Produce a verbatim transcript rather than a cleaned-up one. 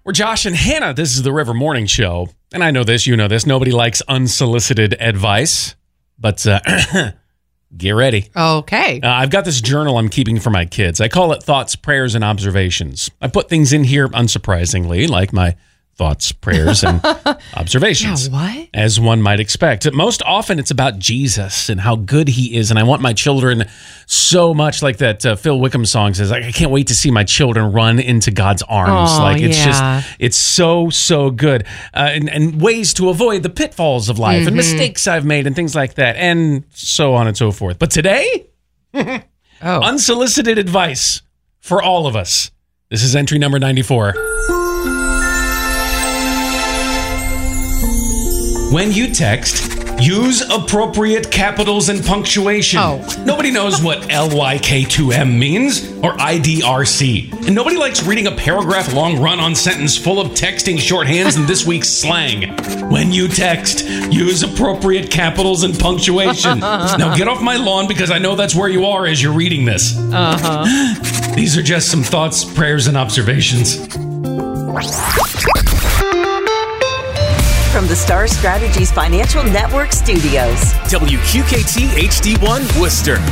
We're Josh and Hannah. This is the River Morning Show. And I know this, you know this. Nobody likes unsolicited advice. But uh, get ready. Okay. Uh, I've got this journal I'm keeping for my kids. I call it Thoughts, Prayers, and Observations. I put things in here, unsurprisingly, like my thoughts, prayers, and observations. Yeah, what? As one might expect. Most often it's about Jesus and how good he is. And I want my children so much, like that uh, Phil Wickham song says, I can't wait to see my children run into God's arms. Oh, like it's yeah. just, it's so, so good. Uh, and, and ways to avoid the pitfalls of life Mm-hmm. and mistakes I've made and things like that. And so on and so forth. But today, Oh. unsolicited advice for all of us. This is entry number ninety-four. When you text, use appropriate capitals and punctuation. Oh. Nobody knows what L Y K two M means or I D R C. And nobody likes reading a paragraph-long run-on sentence full of texting shorthands and this week's slang. When you text, use appropriate capitals and punctuation. Now get off my lawn because I know that's where you are as you're reading this. Uh-huh. These are just some thoughts, prayers, and observations. From the Star Strategies Financial Network Studios. W Q K T H D one Worcester.